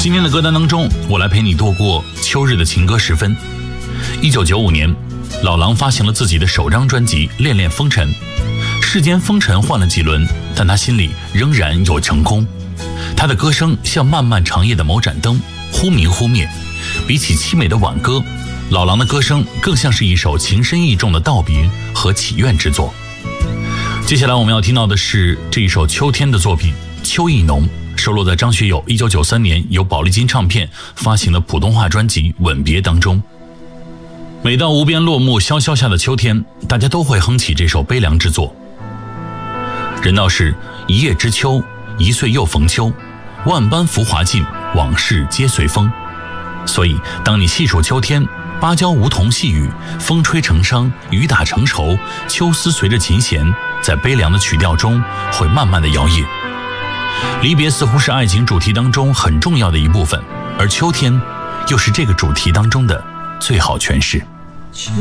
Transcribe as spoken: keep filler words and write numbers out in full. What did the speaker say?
今天的歌单当中，我来陪你度过秋日的情歌时分。一九九五年，老狼发行了自己的首张专辑《恋恋风尘》。世间风尘换了几轮，但他心里仍然有成空。他的歌声像漫漫长夜的某盏灯，忽明忽灭。比起凄美的挽歌，老狼的歌声更像是一首情深意重的道别和祈愿之作。接下来我们要听到的是这一首秋天的作品《秋意浓》，收录在张学友一九九三年由宝丽金唱片发行的普通话专辑《吻别》当中。每到无边落木萧萧下的秋天，大家都会哼起这首悲凉之作。人道是一叶知秋，一岁又逢秋，万般浮华尽，往事皆随风。所以当你细数秋天，芭蕉梧桐细雨，风吹成伤，雨打成愁，秋思随着琴弦，在悲凉的曲调中会慢慢的摇曳。离别似乎是爱情主题当中很重要的一部分，而秋天又是这个主题当中的最好诠释。